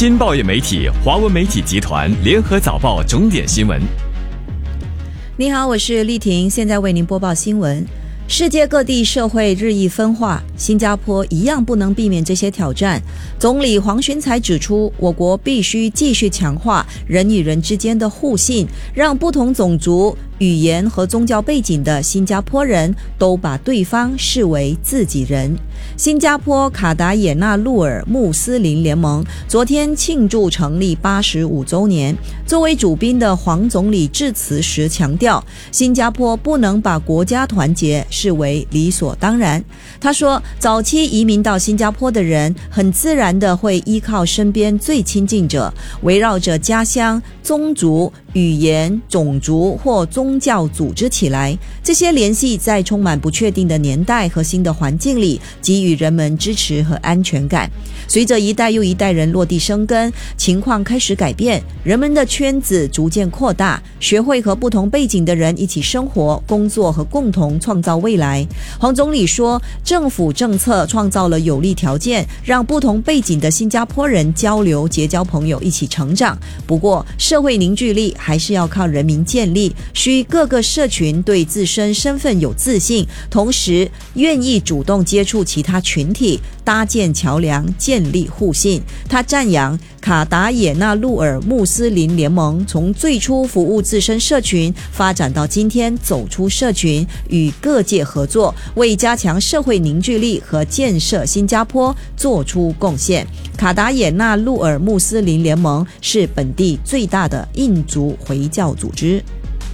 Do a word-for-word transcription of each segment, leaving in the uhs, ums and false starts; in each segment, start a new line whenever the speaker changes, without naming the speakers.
新报业媒体华文媒体集团联合早报重点新闻。
你好，我是丽婷，现在为您播报新闻。世界各地社会日益分化，新加坡一样不能避免这些挑战。总理黄循财指出，我国必须继续强化人与人之间的互信，让不同种族、语言和宗教背景的新加坡人都把对方视为自己人。新加坡卡达也纳路尔穆斯林联盟昨天庆祝成立八十五周年，作为主宾的黄总理致辞时强调，新加坡不能把国家团结视为理所当然。他说，早期移民到新加坡的人很自然地会依靠身边最亲近者，围绕着家乡、宗族、语言、种族或宗教组织起来。这些联系在充满不确定的年代和新的环境里给予人们支持和安全感。随着一代又一代人落地生根，情况开始改变，人们的圈子逐渐扩大，学会和不同背景的人一起生活、工作和共同创造未来。黄总理说，政府政策创造了有利条件，让不同背景的新加坡人交流、结交朋友，一起成长。不过，社会凝聚力还是要靠人民建立，需各个社群对自身身份有自信，同时愿意主动接触其他群体，搭建桥梁，建立互信。他赞扬卡达也纳路尔穆斯林联盟从最初服务自身社群，发展到今天走出社群，与各界合作，为加强社会凝聚力和建设新加坡做出贡献。卡达也纳路尔穆斯林联盟是本地最大的印族回教组织。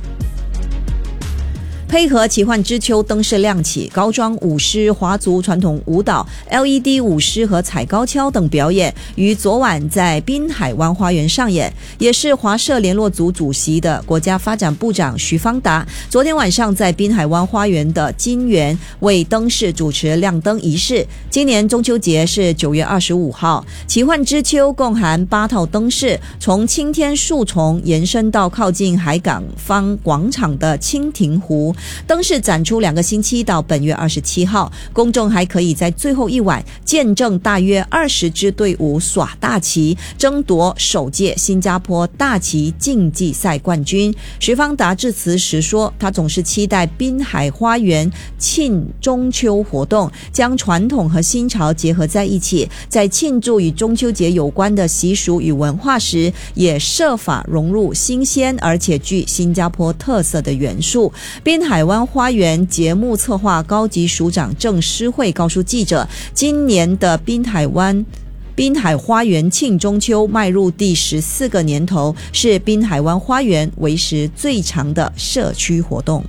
配合奇幻之秋灯饰亮起，高庄舞狮、华族传统舞蹈、L E D 舞狮和踩高跷等表演于昨晚在滨海湾花园上演。也是华社联络组主席的国家发展部长徐方达昨天晚上在滨海湾花园的金园为灯饰主持亮灯仪式。今年中秋节是九月二十五号，奇幻之秋共含八套灯饰，从青天树丛延伸到靠近海港方广场的蜻蜓湖。灯饰展出两个星期，到本月二十七号，公众还可以在最后一晚见证大约二十支队伍耍大旗，争夺首届新加坡大旗竞技赛冠军。徐方达致辞时说，他总是期待滨海花园庆中秋活动将传统和新潮结合在一起，在庆祝与中秋节有关的习俗与文化时，也设法融入新鲜而且具新加坡特色的元素。滨海湾花园节目策划高级署长郑诗慧告诉记者，今年的滨海湾滨海花园庆中秋迈入第十四个年头，是滨海湾花园为时最长的社区活动。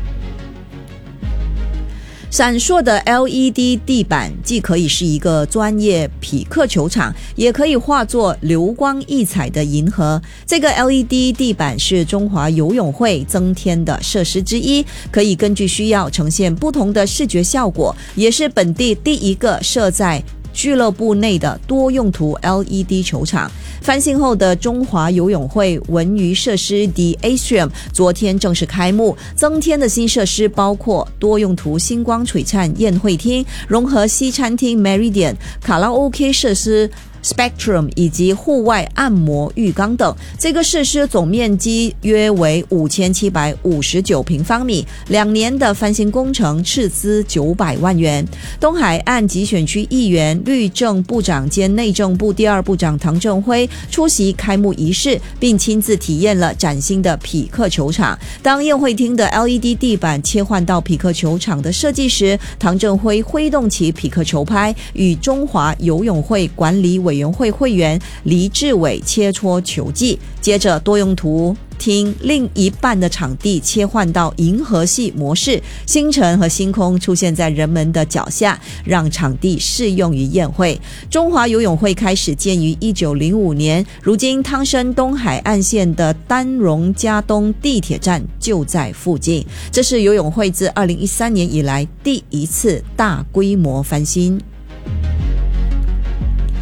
闪烁的 L E D 地板既可以是一个专业匹克球场，也可以化作流光溢彩的银河。这个 L E D 地板是中华游泳会增添的设施之一，可以根据需要呈现不同的视觉效果，也是本地第一个设在俱乐部内的多用途 L E D 球场。翻新后的中华游泳会文娱设施 The Atrium 昨天正式开幕，增添的新设施包括多用途星光璀璨宴会厅、融合西餐厅 Meridian、卡拉 OK 设施Spectrum 以及户外按摩浴缸等。这个设施总面积约为五千七百五十九平方米，两年的翻新工程斥资九百万元。东海岸集选区议员、律政部长兼内政部第二部长唐正辉出席开幕仪式，并亲自体验了崭新的匹克球场。当宴会厅的 L E D 地板切换到匹克球场的设计时，唐正辉挥动起匹克球拍，与中华游泳会管理委员会会员黎志伟切磋球技。接着多用途厅另一半的场地切换到银河系模式，星辰和星空出现在人们的脚下，让场地适用于宴会。中华游泳会开始建于一九零五年，如今汤申东海岸线的丹戎加东地铁站就在附近。这是游泳会自二零一三年以来第一次大规模翻新。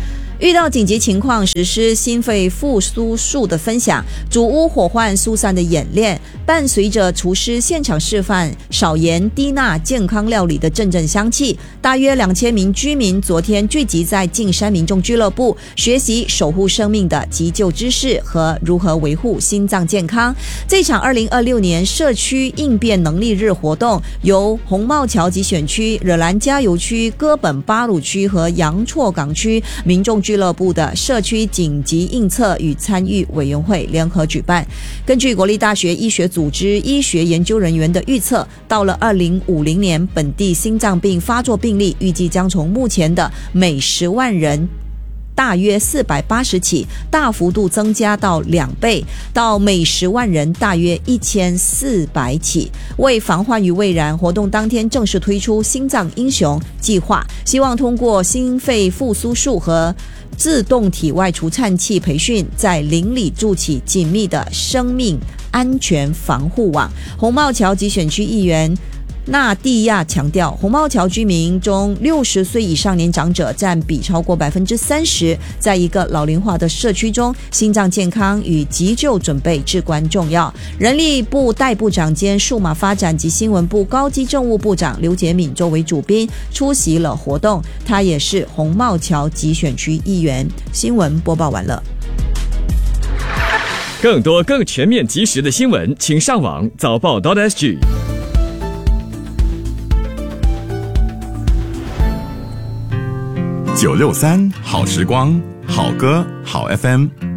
遇到紧急情况实施心肺复苏术的分享，主屋火患疏散的演练，伴随着厨师现场示范少盐低钠健康料理的阵阵香气。大约两千名居民昨天聚集在径山民众俱乐部，学习守护生命的急救知识和如何维护心脏健康。这场二零二六年社区应变能力日活动由红帽桥集选区、惹兰加油区、哥本巴鲁区和洋错港区民众俱乐部的社区紧急应测与参与委员会联合举办。根据国立大学医学组织医学研究人员的预测，到了二零五零年，本地心脏病发作病例预计将从目前的每十万人大约四百八十起大幅度增加到两倍，到每十万人大约一千四百起。为防患于未然，活动当天正式推出心脏英雄计划，希望通过心肺复苏术和自动体外除颤器培训，在邻里筑起紧密的生命安全防护网。红帽桥集选区议员纳蒂亚强调，红帽桥居民中六十岁以上年长者占比超过百分之三十，在一个老龄化的社区中，心脏健康与急救准备至关重要。人力部代部长兼数码发展及新闻部高级政务部长刘杰敏作为主宾出席了活动，他也是红帽桥集选区议员。新闻播报完了。
更多更全面及时的新闻，请上网早报 .sg。
九六三好时光，好歌好 F M。